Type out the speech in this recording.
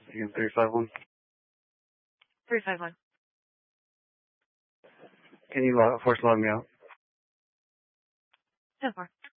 Again, 351. 351. Can you force log me out? 10-4.